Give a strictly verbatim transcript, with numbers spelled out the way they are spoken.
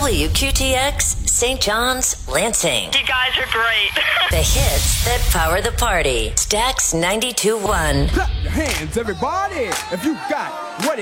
W Q T X, Saint John's, Lansing. You guys are great. The hits that power the party. Stax ninety-two point one. Clap your hands, everybody, if you got what it